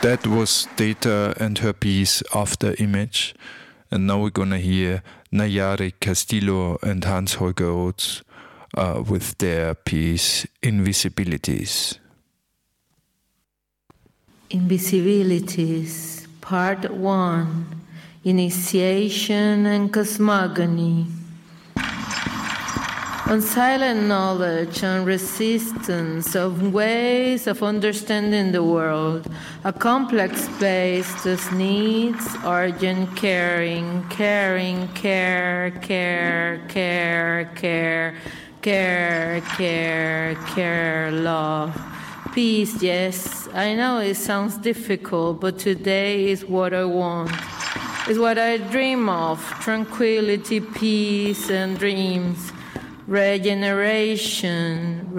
That was Data and her piece After Image. And now we're going to hear Nayari Castillo and Hans-Holger Oates with their piece Invisibilities. Invisibilities, Part 1, Initiation and Cosmogony. On silent knowledge and resistance of ways of understanding the world, a complex space that needs urgent care, love. Peace, yes, I know it sounds difficult, but today is what I want. Is what I dream of, tranquility, peace, and dreams. Regeneration,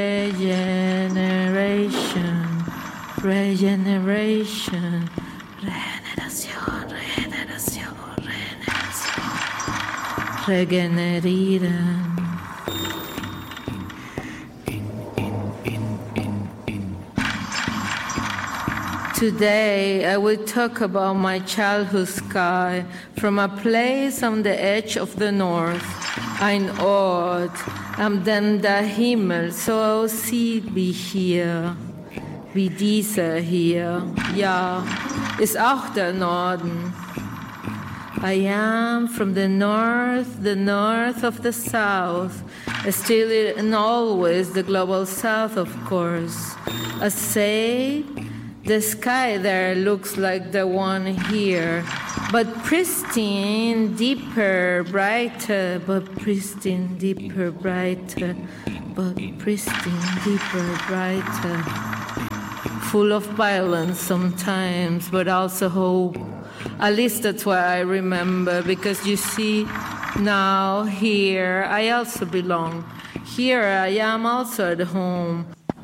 regeneration, regeneration, regeneración, regeneración, regeneración, regenerieren. Today, I will talk about my childhood sky from a place on the edge of the north. Ein Ort, am dem der Himmel so aussieht wie hier, wie dieser hier. Ja, ist auch der Norden. I am from the north of the south, still and always the global south, of course. I say, the sky there looks like the one here, but pristine, deeper, brighter, but pristine, deeper, brighter, but pristine, deeper, brighter. Full of violence sometimes, but also hope. At least that's what I remember, because you see, now, here, I also belong. Here I am also at home.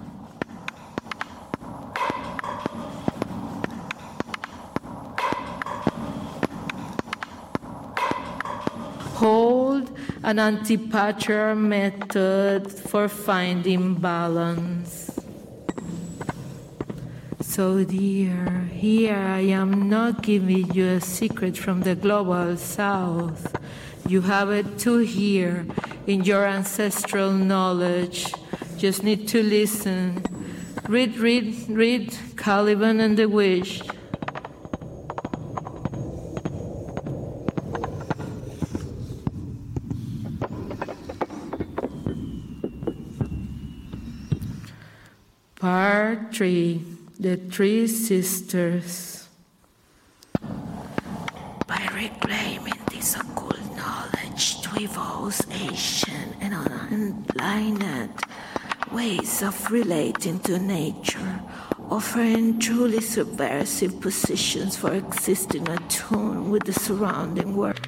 Hold an anti-patriarchal method for finding balance. So dear, here I am not giving you a secret from the global south. You have it too here in your ancestral knowledge. Just need to listen. Read Caliban and the Wish. Part 3, The Three Sisters. By reclaiming this occult knowledge to evolve ancient and unenlightened ways of relating to nature, offering truly subversive positions for existing attuned with the surrounding world.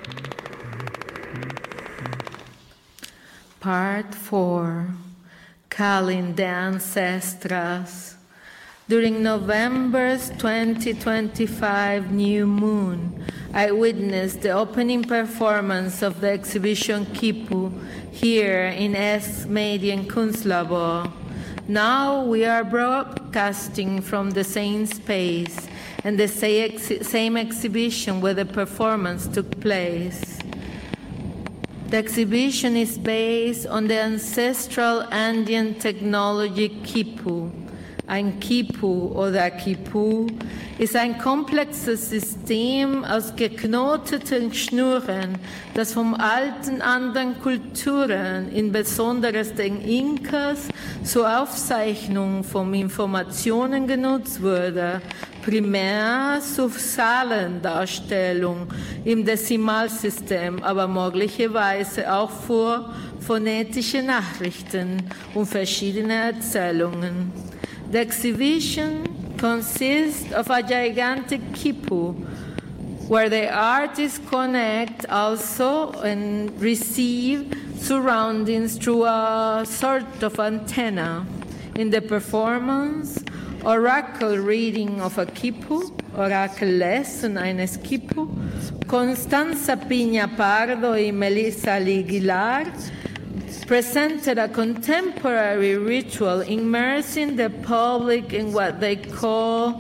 Part 4, Calling the Ancestras. During November's 2025 new moon, I witnessed the opening performance of the exhibition Kipu here in S-Medien Kunstlabor. Now we are broadcasting from the same space and the same exhibition where the performance took place. The exhibition is based on the ancestral Andean technology Kipu. Ein Kipu oder Kipu ist ein komplexes System aus geknoteten Schnüren, das von alten anderen Kulturen, insbesondere den Inkas, zur Aufzeichnung von Informationen genutzt wurde, primär zur Zahlendarstellung im Dezimalsystem, aber möglicherweise auch für phonetische Nachrichten und verschiedene Erzählungen. The exhibition consists of a gigantic kipu, where the artists connect also and receive surroundings through a sort of antenna. In the performance, oracle reading of a kipu, oracle lesson eines kipu, Constanza Piña Pardo y Melissa Aguilar presented a contemporary ritual immersing the public in what they call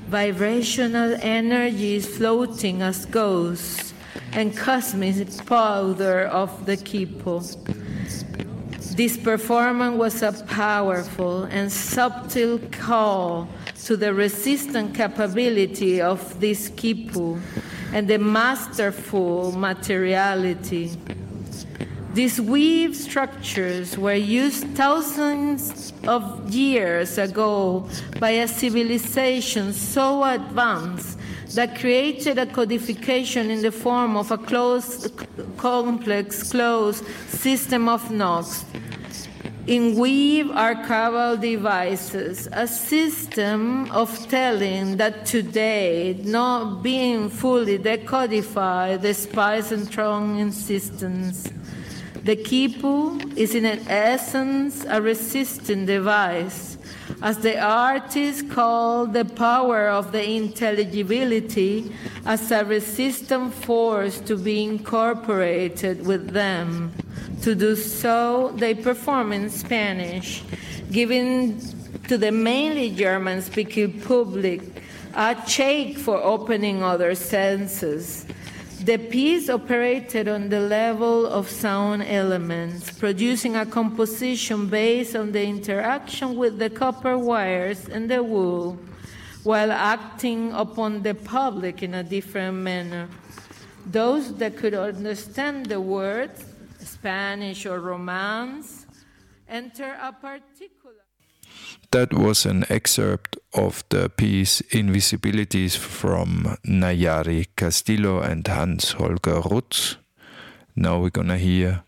vibrational energies floating as ghosts, and cosmic powder of the Quipu. This performance was a powerful and subtle call to the resistant capability of this Quipu and the masterful materiality. These weave structures were used thousands of years ago by a civilization so advanced that created a codification in the form of a complex, closed system of knocks. In weave archival devices, a system of telling that today, not being fully decodified, despite and strong insistence. The Quipu is in essence a resisting device, as the artists call the power of the intelligibility as a resistant force to be incorporated with them. To do so, they perform in Spanish, giving to the mainly German-speaking public a check for opening other senses. The piece operated on the level of sound elements, producing a composition based on the interaction with the copper wires and the wool, while acting upon the public in a different manner. Those that could understand the words, Spanish or Romance, enter a particular... That was an excerpt of the piece Invisibilities from Nayari Castillo and Hans-Holger Rutz. Now we're gonna hear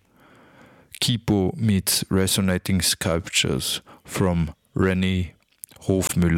Quipu meets Resonating Sculptures from René Hofmüller.